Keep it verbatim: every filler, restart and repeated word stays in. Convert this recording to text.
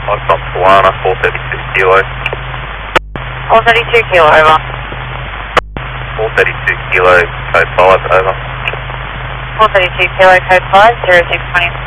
I've got Solana, four thirty-two kilo. four thirty-two kilo, over. four thirty-two kilo, code five, over. four thirty-two kilo, code five, zero six twenty.